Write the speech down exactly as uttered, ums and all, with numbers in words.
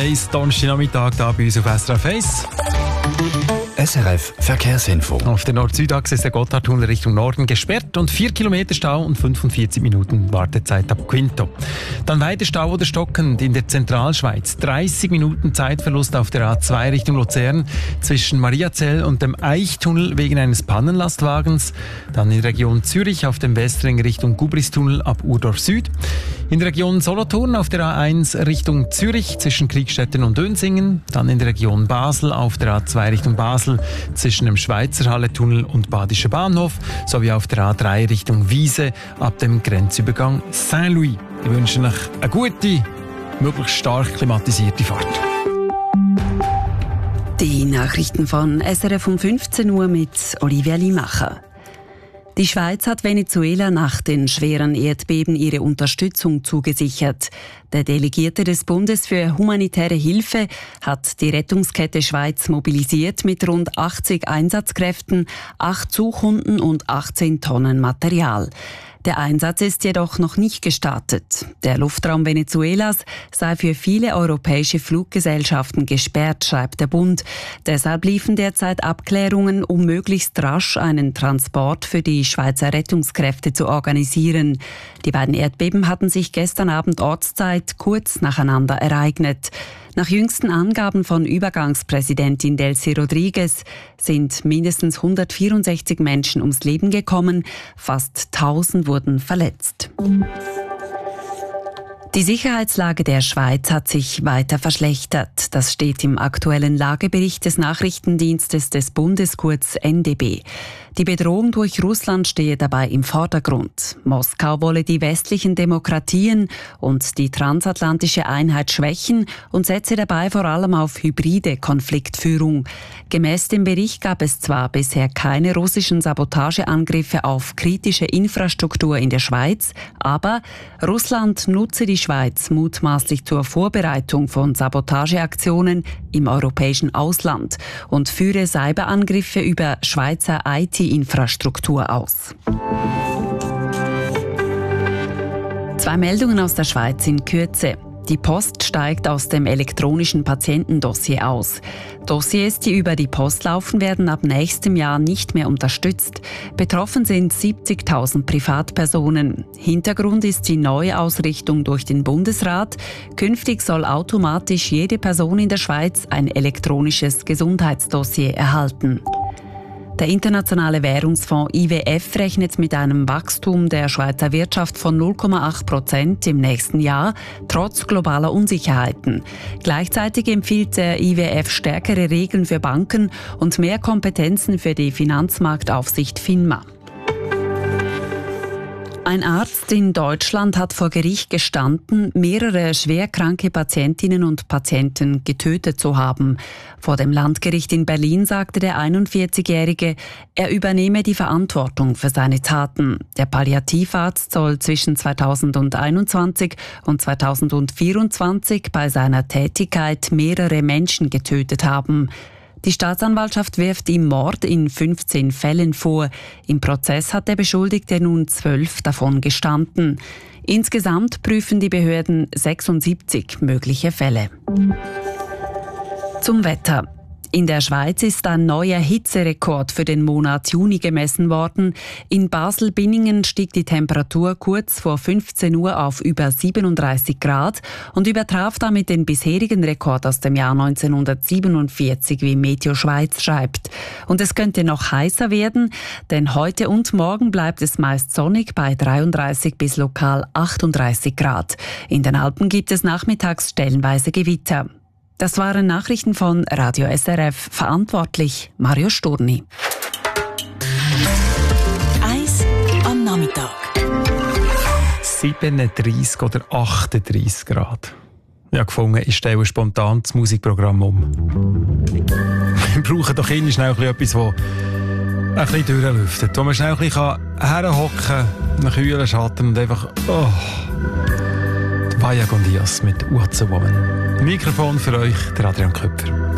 eins, Donnerstagnachmittag hier bei uns auf S R F eins. S R F Verkehrsinfo. Auf der Nord-Süd-Achse ist der Gotthardtunnel Richtung Norden gesperrt und vier Kilometer Stau und fünfundvierzig Minuten Wartezeit ab Quinto. Dann weiter Stau oder stockend in der Zentralschweiz. dreißig Minuten Zeitverlust auf der A zwei Richtung Luzern zwischen Mariazell und dem Eichtunnel wegen eines Pannenlastwagens. Dann in der Region Zürich auf dem Westring Richtung Gubristunnel ab Urdorf Süd. In der Region Solothurn auf der A eins Richtung Zürich zwischen Kriegstetten und Dönsingen. Dann in der Region Basel auf der A zwei Richtung Basel zwischen dem Schweizerhalle-Tunnel und Badischer Bahnhof sowie auf der A drei Richtung Wiese ab dem Grenzübergang Saint-Louis. Ich wünsche euch eine gute, möglichst stark klimatisierte Fahrt. Die Nachrichten von S R F um fünfzehn Uhr mit Olivia Limacher. Die Schweiz hat Venezuela nach den schweren Erdbeben ihre Unterstützung zugesichert. Der Delegierte des Bundes für humanitäre Hilfe hat die Rettungskette Schweiz mobilisiert mit rund achtzig Einsatzkräften, acht Suchhunden und achtzehn Tonnen Material. Der Einsatz ist jedoch noch nicht gestartet. Der Luftraum Venezuelas sei für viele europäische Fluggesellschaften gesperrt, schreibt der Bund. Deshalb liefen derzeit Abklärungen, um möglichst rasch einen Transport für die Schweizer Rettungskräfte zu organisieren. Die beiden Erdbeben hatten sich gestern Abend Ortszeit kurz nacheinander ereignet. Nach jüngsten Angaben von Übergangspräsidentin Delcy Rodriguez sind mindestens hundertvierundsechzig Menschen ums Leben gekommen, fast tausend wurden verletzt. Die Sicherheitslage der Schweiz hat sich weiter verschlechtert. Das steht im aktuellen Lagebericht des Nachrichtendienstes des Bundes, kurz N D B. Die Bedrohung durch Russland stehe dabei im Vordergrund. Moskau wolle die westlichen Demokratien und die transatlantische Einheit schwächen und setze dabei vor allem auf hybride Konfliktführung. Gemäß dem Bericht gab es zwar bisher keine russischen Sabotageangriffe auf kritische Infrastruktur in der Schweiz, aber Russland nutze die Schweiz mutmaßlich zur Vorbereitung von Sabotageaktionen im europäischen Ausland und führe Cyberangriffe über Schweizer I T-Infrastruktur aus. Zwei Meldungen aus der Schweiz in Kürze. Die Post steigt aus dem elektronischen Patientendossier aus. Dossiers, die über die Post laufen, werden ab nächstem Jahr nicht mehr unterstützt. Betroffen sind siebzigtausend Privatpersonen. Hintergrund ist die Neuausrichtung durch den Bundesrat. Künftig soll automatisch jede Person in der Schweiz ein elektronisches Gesundheitsdossier erhalten. Der Internationale Währungsfonds I W F rechnet mit einem Wachstum der Schweizer Wirtschaft von null Komma acht Prozent im nächsten Jahr, trotz globaler Unsicherheiten. Gleichzeitig empfiehlt der I W F stärkere Regeln für Banken und mehr Kompetenzen für die Finanzmarktaufsicht FINMA. Ein Arzt in Deutschland hat vor Gericht gestanden, mehrere schwerkranke Patientinnen und Patienten getötet zu haben. Vor dem Landgericht in Berlin sagte der einundvierzigjährige, er übernehme die Verantwortung für seine Taten. Der Palliativarzt soll zwischen zweitausendeinundzwanzig und zweitausendvierundzwanzig bei seiner Tätigkeit mehrere Menschen getötet haben. Die Staatsanwaltschaft wirft ihm Mord in fünfzehn Fällen vor. Im Prozess hat der Beschuldigte nun zwölf davon gestanden. Insgesamt prüfen die Behörden sechsundsiebzig mögliche Fälle. Zum Wetter. In der Schweiz ist ein neuer Hitzerekord für den Monat Juni gemessen worden. In Basel-Binningen stieg die Temperatur kurz vor fünfzehn Uhr auf über siebenunddreißig Grad und übertraf damit den bisherigen Rekord aus dem Jahr neunzehnhundertsiebenundvierzig, wie Meteo Schweiz schreibt. Und es könnte noch heißer werden, denn heute und morgen bleibt es meist sonnig bei dreiunddreißig bis lokal achtunddreißig Grad. In den Alpen gibt es nachmittags stellenweise Gewitter. Das waren Nachrichten von Radio S R F. Verantwortlich Mario Sturni. Eins am Nachmittag. siebenunddreißig oder achtunddreißig Grad. Ich habe gefunden, ich stelle spontan das Musikprogramm um. Wir brauchen doch immer schnell etwas, das ein bisschen durchlüftet. Wo man schnell ein bisschen herhocken kann, einen kühlen Schatten und einfach... Oh. Vaya con Dios mit What's a Woman. Mikrofon für euch, der Adrian Köpfer.